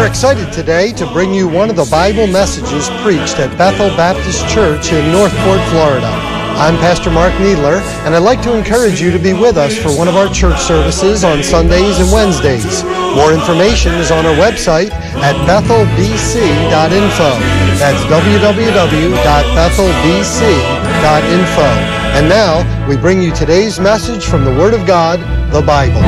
excited today to bring you one of the Bible messages preached at Bethel Baptist Church in Northport, Florida. I'm Pastor Mark Needler, and I'd like to encourage you to be with us for one of our church services on Sundays and Wednesdays. More information is on our website at bethelbc.info. That's www.bethelbc.info. And now, we bring you today's message from the Word of God, the Bible.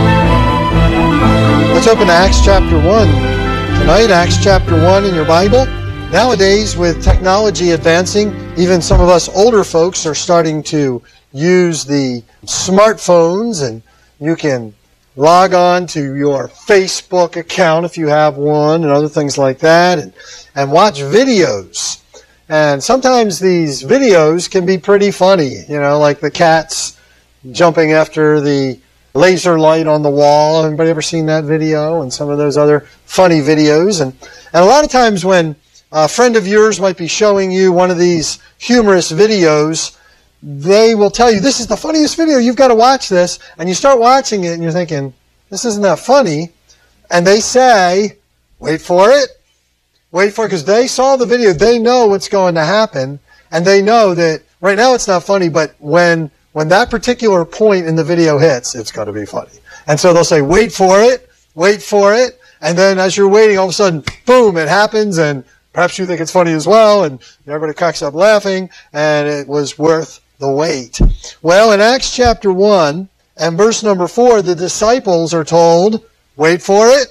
Let's open to Acts chapter 1. Tonight, Acts chapter 1 in your Bible. Nowadays, with technology advancing, even some of us older folks are starting to use the smartphones, and you can log on to your Facebook account if you have one and other things like that, and watch videos. And sometimes these videos can be pretty funny, like the cats jumping after the laser light on the wall. Anybody ever seen that video? And some of those other funny videos. And a lot of times when a friend of yours might be showing you one of these humorous videos, they will tell you, this is the funniest video, you've got to watch this. And you start watching it and you're thinking, this isn't that funny. And they say, wait for it, because they saw the video, they know what's going to happen, and they know that right now it's not funny, but when that particular point in the video hits, it's going to be funny. And so they'll say, wait for it, and then as you're waiting, all of a sudden, boom, it happens, and perhaps you think it's funny as well, and everybody cracks up laughing, and it was worth the wait. Well, in Acts chapter 1 and verse number 4, the disciples are told, wait for it,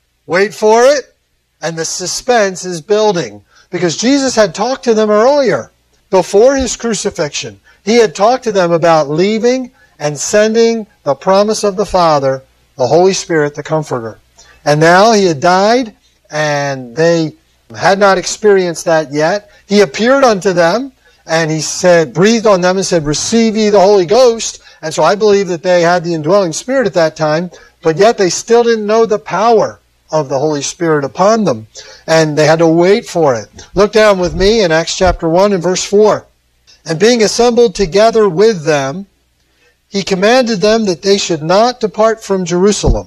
and the suspense is building. Because Jesus had talked to them earlier, before his crucifixion. He had talked to them about leaving and sending the promise of the Father, the Holy Spirit, the Comforter. And now he had died, and they had not experienced that yet. He appeared unto them, and he said, breathed on them and said, receive ye the Holy Ghost. And so I believe that they had the indwelling Spirit at that time, but yet they still didn't know the power of the Holy Spirit upon them. And they had to wait for it. Look down with me in Acts chapter 1 and verse 4. And being assembled together with them, he commanded them that they should not depart from Jerusalem,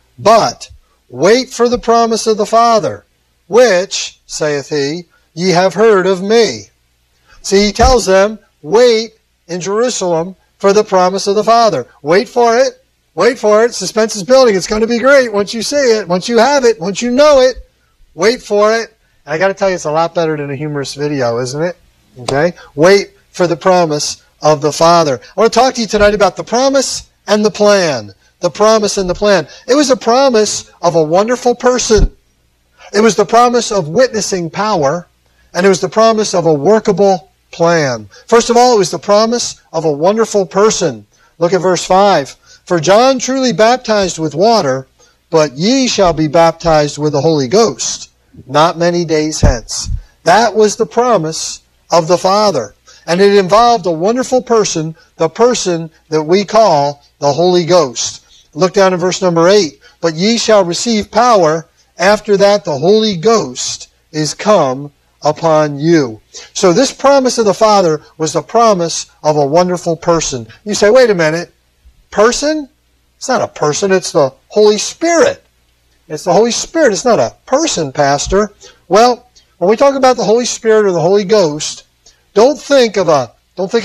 but wait for the promise of the Father, which, saith he, ye have heard of me. See, he tells them, wait in Jerusalem for the promise of the Father. Wait for it. Suspense is building. It's going to be great once you see it, once you have it, once you know it. Wait for it. And I got to tell you, it's a lot better than a humorous video, isn't it? Okay? Wait for the promise of the Father. I want to talk to you tonight about the promise and the plan. The promise and the plan. It was a promise of a wonderful person. It was the promise of witnessing power, and it was the promise of a workable plan. First of all, it was the promise of a wonderful person. Look at verse 5. For John truly baptized with water, but ye shall be baptized with the Holy Ghost not many days hence. That was the promise of the Father. And it involved a wonderful person, the person that we call the Holy Ghost. Look down in verse number 8. But ye shall receive power. After that the Holy Ghost is come upon you. So this promise of the Father was the promise of a wonderful person. You say, wait a minute. Person? It's not a person. It's the Holy Spirit. It's the Holy Spirit. It's not a person, Pastor. Well, when we talk about the Holy Spirit or the Holy Ghost, don't think of a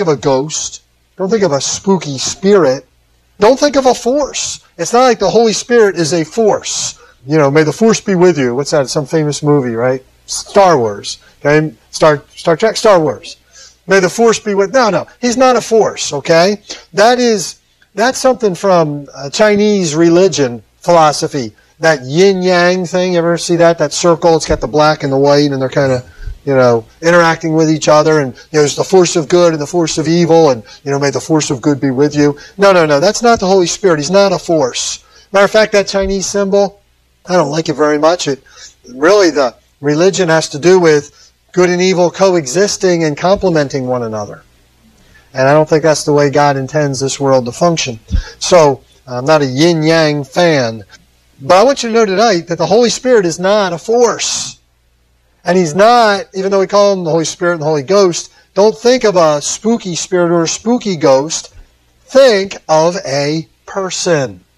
ghost. Don't think of a spooky spirit. Don't think of a force. It's not like the Holy Spirit is a force. May the force be with you. What's that? Some famous movie, right? Star Wars. Okay? Star Trek, Star Wars. May the force be with... No. He's not a force, okay? That's something from Chinese religion philosophy. That yin-yang thing, you ever see that? That circle, it's got the black and the white, and they're kind of, interacting with each other, and there's the force of good and the force of evil, and, may the force of good be with you. No, that's not the Holy Spirit. He's not a force. Matter of fact, that Chinese symbol, I don't like it very much. Really, the religion has to do with good and evil coexisting and complementing one another. And I don't think that's the way God intends this world to function. So, I'm not a yin-yang fan. But I want you to know tonight that the Holy Spirit is not a force. And He's not, even though we call Him the Holy Spirit and the Holy Ghost, don't think of a spooky spirit or a spooky ghost. Think of a person.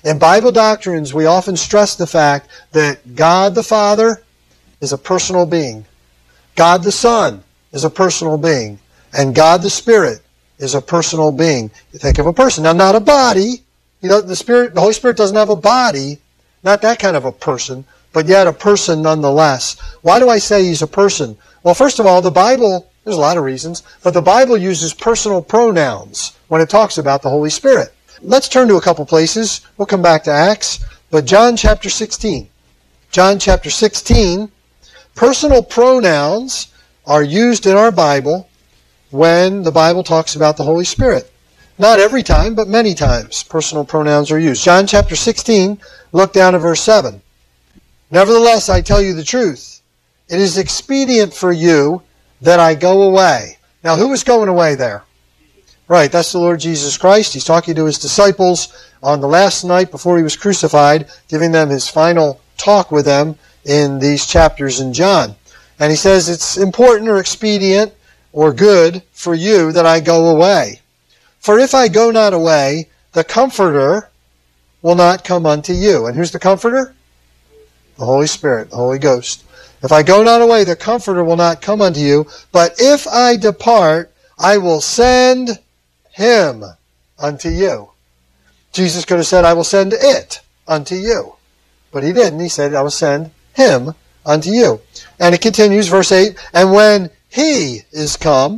In Bible doctrines, we often stress the fact that God the Father is a personal being. God the Son is a personal being. And God the Spirit is a personal being. You think of a person. Now, not a body. You know, the Holy Spirit doesn't have a body. Not that kind of a person, but yet a person nonetheless. Why do I say he's a person? Well, first of all, the Bible, there's a lot of reasons, but the Bible uses personal pronouns when it talks about the Holy Spirit. Let's turn to a couple places. We'll come back to Acts. But John chapter 16. John chapter 16, personal pronouns are used in our Bible when the Bible talks about the Holy Spirit. Not every time, but many times personal pronouns are used. John chapter 16, look down at verse 7. Nevertheless, I tell you the truth. It is expedient for you that I go away. Now, who was going away there? Right, that's the Lord Jesus Christ. He's talking to his disciples on the last night before he was crucified, giving them his final talk with them in these chapters in John. And he says, it's important or expedient or good for you that I go away. For if I go not away, the Comforter will not come unto you. And who's the Comforter? The Holy Spirit, the Holy Ghost. If I go not away, the Comforter will not come unto you. But if I depart, I will send him unto you. Jesus could have said, I will send it unto you. But he didn't. He said, I will send him unto you. And it continues, verse 8, and when he is come,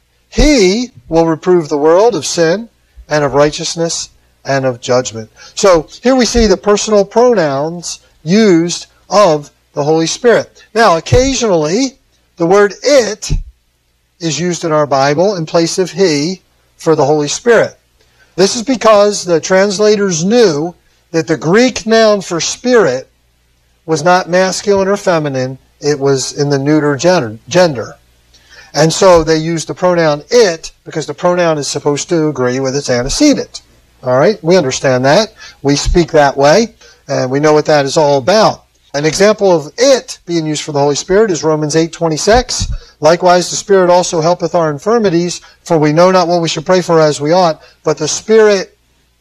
he will reprove the world of sin and of righteousness and of judgment. So here we see the personal pronouns used of the Holy Spirit. Now, occasionally, the word it is used in our Bible in place of he for the Holy Spirit. This is because the translators knew that the Greek noun for spirit was not masculine or feminine, it was in the neuter gender. And so they used the pronoun it because the pronoun is supposed to agree with its antecedent. All right, we understand that. We speak that way, and we know what that is all about. An example of it being used for the Holy Spirit is Romans 8:26. Likewise, the Spirit also helpeth our infirmities, for we know not what we should pray for as we ought, but the Spirit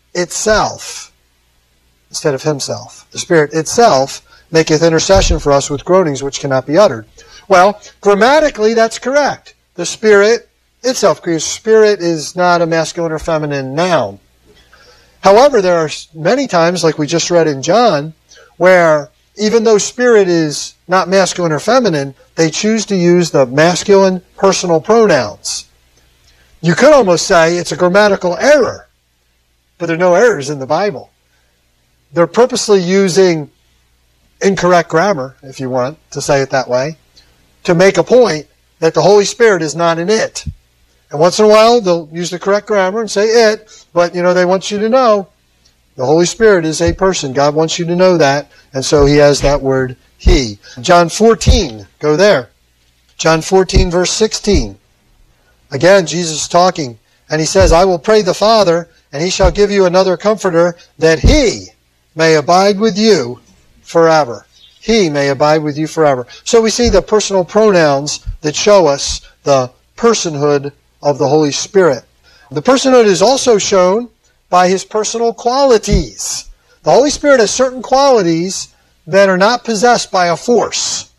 itself, instead of himself, the Spirit itself maketh intercession for us with groanings which cannot be uttered. Well, grammatically, that's correct. The Spirit itself, because Spirit is not a masculine or feminine noun. However, there are many times, like we just read in John, where even though Spirit is not masculine or feminine, they choose to use the masculine personal pronouns. You could almost say it's a grammatical error, but there are no errors in the Bible. They're purposely using incorrect grammar, if you want to say it that way, to make a point that the Holy Spirit is not an it. And once in a while, they'll use the correct grammar and say it, but they want you to know the Holy Spirit is a person. God wants you to know that, and so he has that word he. John 14, go there. John 14, verse 16. Again, Jesus is talking, and he says, I will pray the Father, and he shall give you another comforter, that he may abide with you forever. He may abide with you forever. So we see the personal pronouns that show us the personhood of the Holy Spirit. The personhood is also shown by his personal qualities. The Holy Spirit has certain qualities that are not possessed by a force.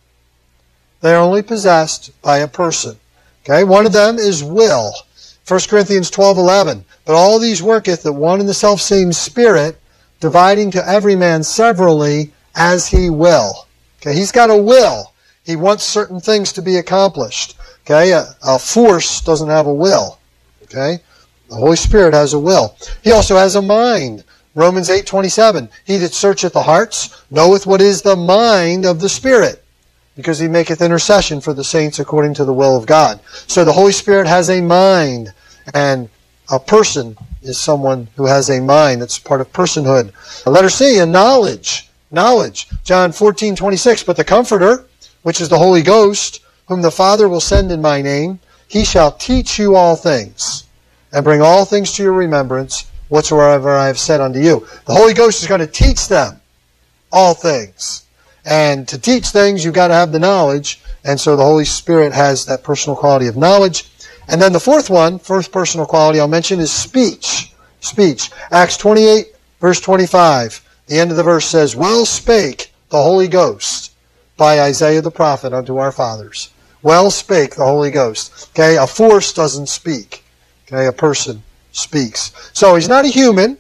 They are only possessed by a person. Okay, one of them is will. 1 Corinthians 12:11. But all these worketh the one and the selfsame Spirit, dividing to every man severally as he will. Okay, he's got a will. He wants certain things to be accomplished. Okay, a force doesn't have a will. Okay, the Holy Spirit has a will. He also has a mind. Romans 8:27. He that searcheth the hearts knoweth what is the mind of the Spirit, because he maketh intercession for the saints according to the will of God. So the Holy Spirit has a mind, and a person is someone who has a mind. That's part of personhood. Letter C, and knowledge. Knowledge. John 14:26. But the Comforter, which is the Holy Ghost, whom the Father will send in my name, he shall teach you all things, and bring all things to your remembrance, whatsoever I have said unto you. The Holy Ghost is going to teach them all things. And to teach things, you've got to have the knowledge. And so the Holy Spirit has that personal quality of knowledge. And then the fourth personal quality I'll mention is speech. Speech. Acts 28, Verse 25, the end of the verse says, well spake the Holy Ghost by Isaiah the prophet unto our fathers. Well spake the Holy Ghost. Okay, a force doesn't speak. Okay, a person speaks. So he's not a human.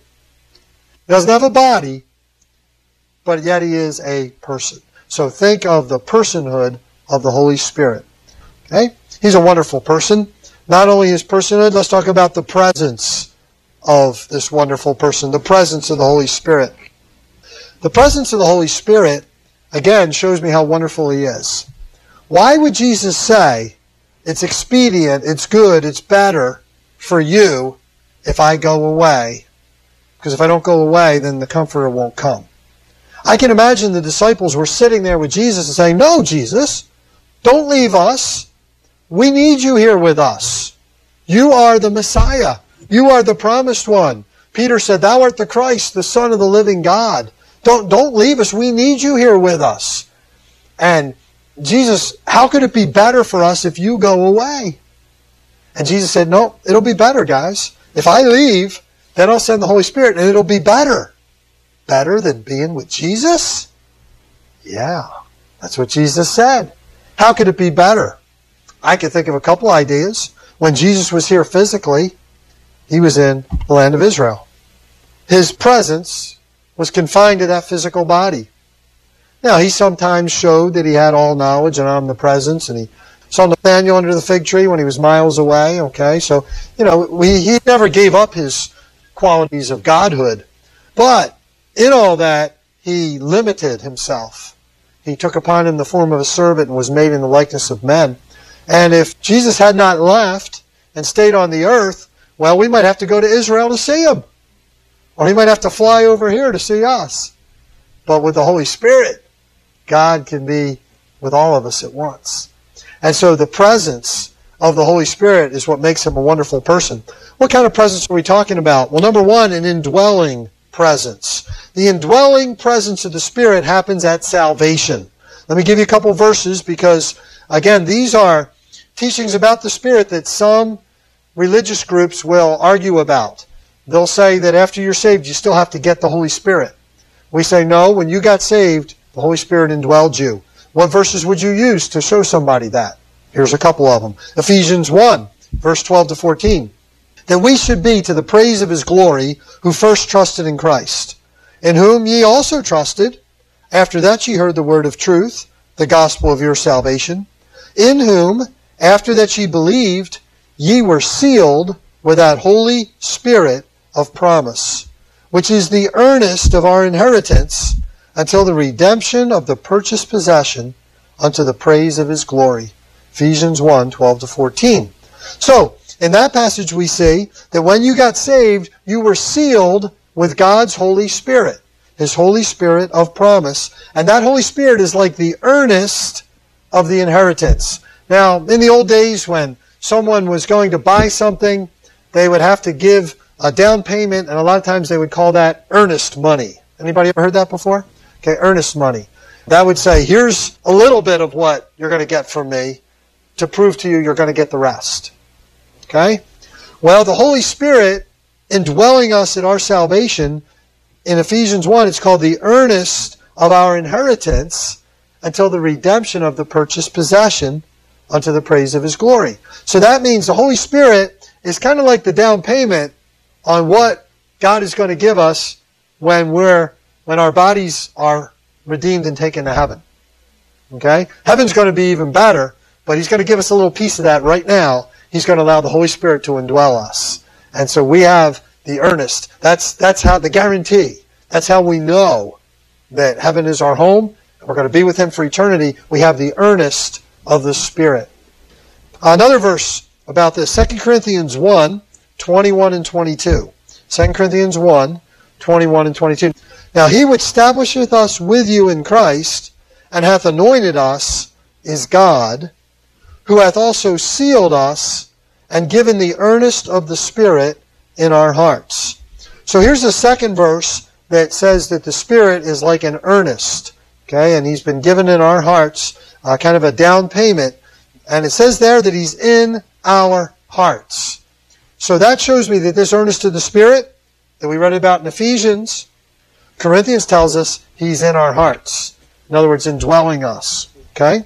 He doesn't have a body, but yet he is a person. So think of the personhood of the Holy Spirit. Okay? He's a wonderful person. Not only his personhood, let's talk about the presence of this wonderful person, the presence of the Holy Spirit. The presence of the Holy Spirit, again, shows me how wonderful he is. Why would Jesus say, it's expedient, it's good, it's better for you if I go away? Because if I don't go away, then the Comforter won't come. I can imagine the disciples were sitting there with Jesus and saying, no, Jesus, don't leave us. We need you here with us. You are the Messiah. You are the promised one. Peter said, thou art the Christ, the Son of the living God. Don't leave us. We need you here with us. And Jesus, how could it be better for us if you go away? And Jesus said, no, it'll be better, guys. If I leave, then I'll send the Holy Spirit and it'll be better. Better than being with Jesus? Yeah, that's what Jesus said. How could it be better? I could think of a couple ideas. When Jesus was here physically, he was in the land of Israel. His presence was confined to that physical body. Now, he sometimes showed that he had all knowledge and omnipresence, and he saw Nathanael under the fig tree when he was miles away. Okay, so, he never gave up his qualities of godhood. But in all that, he limited himself. He took upon him the form of a servant and was made in the likeness of men. And if Jesus had not left and stayed on the earth, well, we might have to go to Israel to see him. Or he might have to fly over here to see us. But with the Holy Spirit, God can be with all of us at once. And so the presence of the Holy Spirit is what makes him a wonderful person. What kind of presence are we talking about? Well, number one, an indwelling presence. The indwelling presence of the Spirit happens at salvation. Let me give you a couple verses because, again, these are teachings about the Spirit that some religious groups will argue about. They'll say that after you're saved, you still have to get the Holy Spirit. We say, no, when you got saved, the Holy Spirit indwelled you. What verses would you use to show somebody that? Here's a couple of them. Ephesians 1, verse 12 to 14. That we should be to the praise of his glory, who first trusted in Christ, in whom ye also trusted, after that ye heard the word of truth, the gospel of your salvation, in whom, after that ye believed, ye were sealed with that Holy Spirit of promise, which is the earnest of our inheritance, until the redemption of the purchased possession, unto the praise of his glory. Ephesians 1, 12 to 14. So, in that passage we see that when you got saved, you were sealed with God's Holy Spirit, his Holy Spirit of promise. And that Holy Spirit is like the earnest of the inheritance. Now, in the old days when someone was going to buy something, they would have to give a down payment, and a lot of times they would call that earnest money. Anybody ever heard that before? Okay, earnest money. That would say, here's a little bit of what you're going to get from me to prove to you you're going to get the rest. Okay? Well, the Holy Spirit indwelling us in our salvation, in Ephesians 1, it's called the earnest of our inheritance until the redemption of the purchased possession unto the praise of his glory. So that means the Holy Spirit is kind of like the down payment on what God is going to give us when our bodies are redeemed and taken to heaven. Okay? Heaven's going to be even better, but he's going to give us a little piece of that right now. He's going to allow the Holy Spirit to indwell us. And so we have the earnest. That's how the guarantee. That's how we know that heaven is our home. We're going to be with him for eternity. We have the earnest of the Spirit. Another verse about this, 2 Corinthians 1, 21 and 22. 2 Corinthians 1, 21 and 22. Now he which establisheth us with you in Christ, and hath anointed us, is God, who hath also sealed us, and given the earnest of the Spirit in our hearts. So here's the second verse that says that the Spirit is like an earnest. Okay, and he's been given in our hearts, kind of a down payment. And it says there that he's in our hearts. So that shows me that this earnest of the Spirit that we read about in Ephesians Corinthians tells us He's in our hearts. In other words, indwelling us. Okay?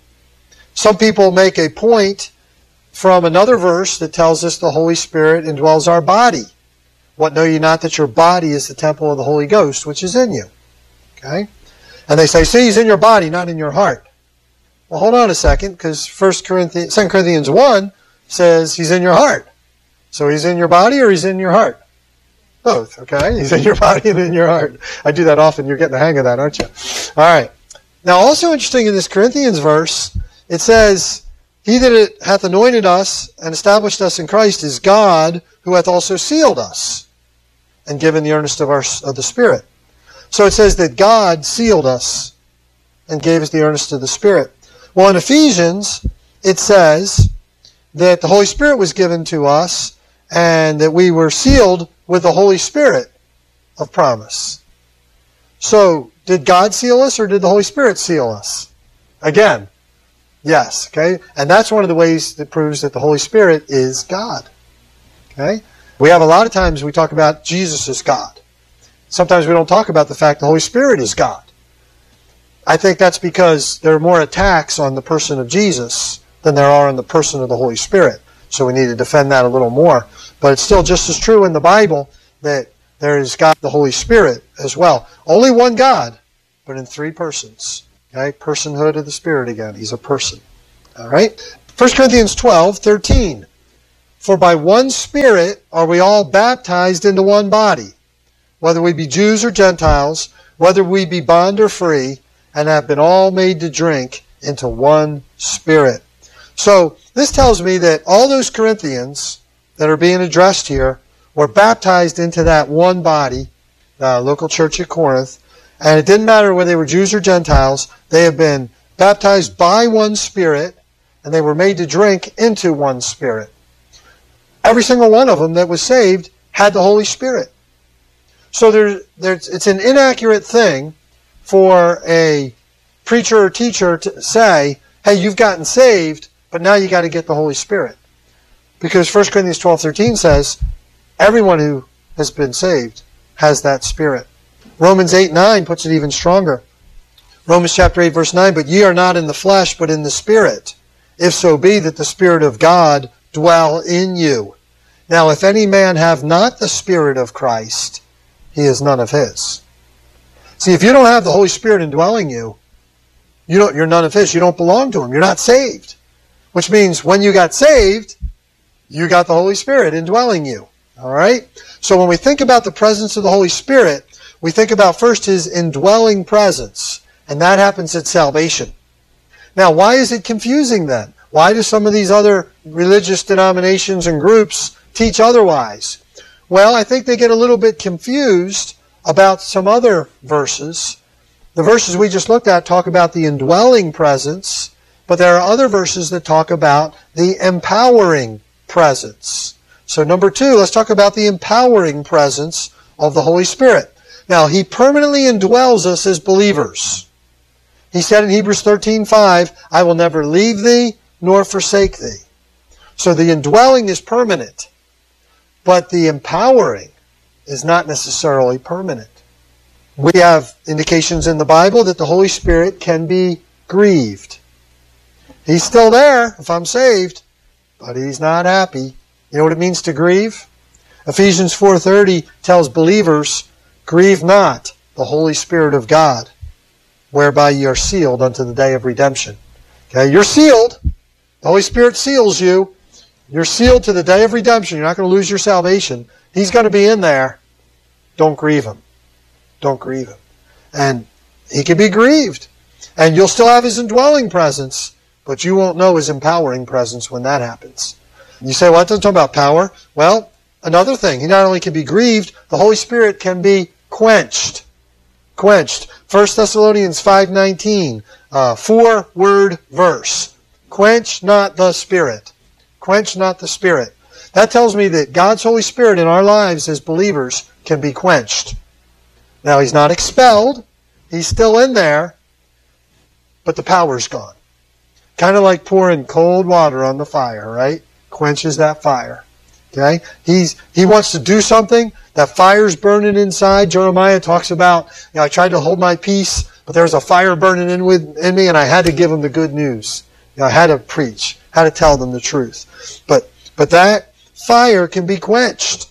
Some people make a point from another verse that tells us the Holy Spirit indwells our body. What, know ye not that your body is the temple of the Holy Ghost, which is in you? Okay? And they say, see, He's in your body, not in your heart. Well, hold on a second, because 2 Corinthians 1 says He's in your heart. So He's in your body or He's in your heart? Both, okay? He's in your body and in your heart. I do that often. You're getting the hang of that, aren't you? All right. Now, also interesting in this Corinthians verse, it says, He that hath anointed us and established us in Christ is God, who hath also sealed us and given the earnest of the Spirit. So it says that God sealed us and gave us the earnest of the Spirit. Well, in Ephesians, it says that the Holy Spirit was given to us and that we were sealed with the Holy Spirit of promise. So, did God seal us or did the Holy Spirit seal us? Again, yes, okay? And that's one of the ways that proves that the Holy Spirit is God. Okay? We have a lot of times we talk about Jesus as God. Sometimes we don't talk about the fact the Holy Spirit is God. I think that's because there are more attacks on the person of Jesus than there are on the person of the Holy Spirit. So we need to defend that a little more. But it's still just as true in the Bible that there is God the Holy Spirit as well. Only one God, but in three persons. Okay? Personhood of the Spirit again. He's a person. All right? 1 Corinthians 12:13. For by one Spirit are we all baptized into one body, whether we be Jews or Gentiles, whether we be bond or free, and have been all made to drink into one Spirit. So this tells me that all those Corinthians that are being addressed here were baptized into that one body, the local church at Corinth, and it didn't matter whether they were Jews or Gentiles, they have been baptized by one Spirit, and they were made to drink into one Spirit. Every single one of them that was saved had the Holy Spirit. So it's an inaccurate thing for a preacher or teacher to say, hey, you've gotten saved, but now you got to get the Holy Spirit. Because 1 Corinthians 12:13 says, everyone who has been saved has that Spirit. Romans 8:9 puts it even stronger. Romans chapter 8, verse 9, but ye are not in the flesh, but in the Spirit, if so be that the Spirit of God dwell in you. Now, if any man have not the Spirit of Christ, he is none of His. See, if you don't have the Holy Spirit indwelling you, you're none of His. You don't belong to Him. You're not saved. Which means when you got saved, you got the Holy Spirit indwelling you. All right? So when we think about the presence of the Holy Spirit, we think about first His indwelling presence. And that happens at salvation. Now, why is it confusing then? Why do some of these other religious denominations and groups teach otherwise? Well, I think they get a little bit confused about some other verses. The verses we just looked at talk about the indwelling presence, but there are other verses that talk about the empowering presence. So number 2, let's talk about the empowering presence of the Holy Spirit. Now, He permanently indwells us as believers. He said in Hebrews 13:5, I will never leave thee nor forsake thee. So the indwelling is permanent, but the empowering is not necessarily permanent. We have indications in the Bible that the Holy Spirit can be grieved. He's still there if I'm saved, but He's not happy. You know what it means to grieve? Ephesians 4:30 tells believers, grieve not the Holy Spirit of God, whereby ye are sealed unto the day of redemption. Okay, you're sealed. The Holy Spirit seals you. You're sealed to the day of redemption. You're not going to lose your salvation. He's going to be in there. Don't grieve Him. Don't grieve Him. And He can be grieved. And you'll still have His indwelling presence, but you won't know His empowering presence when that happens. You say, well, it doesn't talk about power. Well, another thing. He not only can be grieved, the Holy Spirit can be quenched. Quenched. 1 Thessalonians 5:19, 4-word verse. Quench not the Spirit. Quench not the Spirit. That tells me that God's Holy Spirit in our lives as believers can be quenched. Now, He's not expelled. He's still in there, but the power's gone. Kind of like pouring cold water on the fire, right? Quenches that fire. Okay? He wants to do something. That fire's burning inside. Jeremiah talks about, I tried to hold my peace, but there was a fire burning in me, and I had to give them the good news. I had to preach, had to tell them the truth. But that fire can be quenched.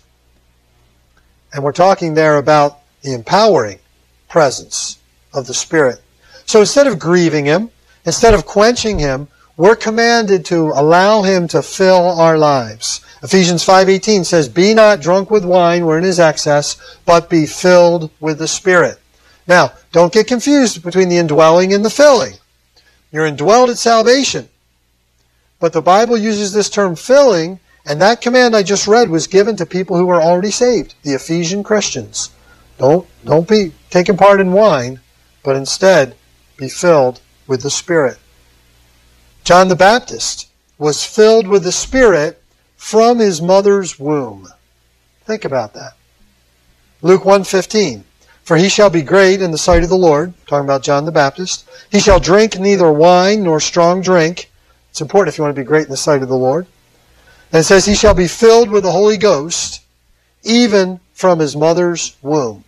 And we're talking there about the empowering presence of the Spirit. So instead of grieving Him, instead of quenching Him, we're commanded to allow Him to fill our lives. Ephesians 5:18 says, "Be not drunk with wine wherein is excess, but be filled with the Spirit." Now, don't get confused between the indwelling and the filling. You're indwelled at salvation. But the Bible uses this term filling, and that command I just read was given to people who were already saved, the Ephesian Christians. Don't be taking part in wine, but instead be filled with the Spirit. John the Baptist was filled with the Spirit from his mother's womb. Think about that. Luke 1:15. "For he shall be great in the sight of the Lord," talking about John the Baptist. "He shall drink neither wine nor strong drink." It's important if you want to be great in the sight of the Lord. And it says, "He shall be filled with the Holy Ghost, even from his mother's womb."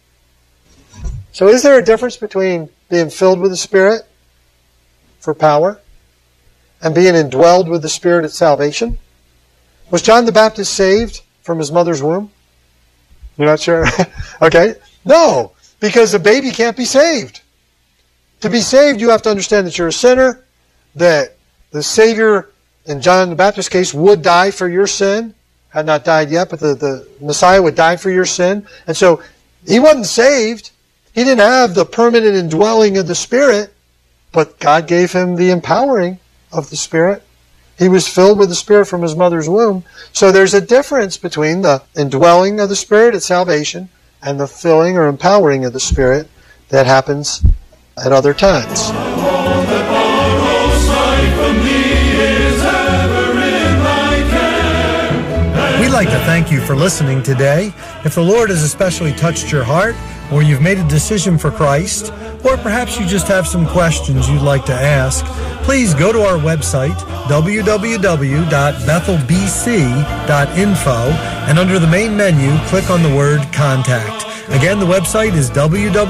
So is there a difference between being filled with the Spirit for power and being indwelled with the Spirit at salvation? Was John the Baptist saved from his mother's womb? You're not sure? Okay. No, because a baby can't be saved. To be saved, you have to understand that you're a sinner, that the Savior, in John the Baptist's case, would die for your sin. Had not died yet, but the Messiah would die for your sin. And so he wasn't saved. He didn't have the permanent indwelling of the Spirit, but God gave him the empowering of the Spirit. He was filled with the Spirit from his mother's womb. So there's a difference between the indwelling of the Spirit at salvation and the filling or empowering of the Spirit that happens at other times. We'd like to thank you for listening today. If the Lord has especially touched your heart, or you've made a decision for Christ, or perhaps you just have some questions you'd like to ask, please go to our website, www.bethelbc.info, and under the main menu, click on the word Contact. Again, the website is www.bethelbc.info.